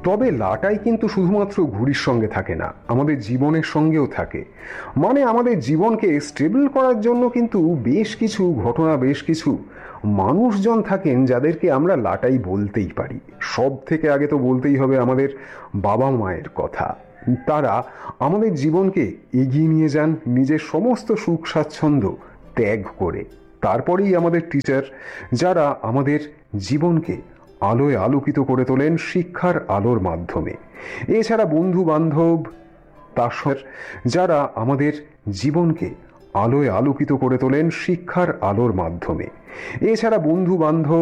তবে লাটাই কিন্তু শুধুমাত্র ঘুড়ির সঙ্গে থাকে না, আমাদের জীবনের সঙ্গেও থাকে। মানে আমাদের জীবনকে স্টেবল করার জন্য কিন্তু বেশ কিছু ঘটনা, বেশ কিছু মানুষজন থাকেন যাদেরকে আমরা লাটাই বলতেই পারি। সব থেকে আগে তো বলতেই হবে আমাদের বাবা মায়ের কথা। তারা আমাদের জীবনকে এগিয়ে নিয়ে যান নিজের সমস্ত সুখ স্বাচ্ছন্দ্য ত্যাগ করে। তারপরেই আমাদের টিচার, যারা আমাদের জীবনকে আলোয় আলোকিত করে তোলেন শিক্ষার আলোর মাধ্যমে। এছাড়া বন্ধু বান্ধব, তার যারা আমাদের জীবনকে আলোয় আলোকিত করে তোলেন শিক্ষার আলোর মাধ্যমে। এছাড়া বন্ধু বান্ধব